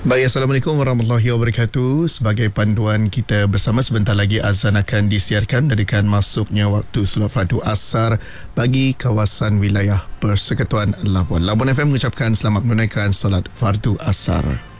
Baik, Assalamualaikum warahmatullahi wabarakatuh. Sebagai panduan kita bersama, sebentar lagi azan akan disiarkan menjadikan masuknya waktu solat fardu asar bagi kawasan wilayah Persekutuan Labuan. Labuan FM mengucapkan selamat menunaikan solat fardu asar.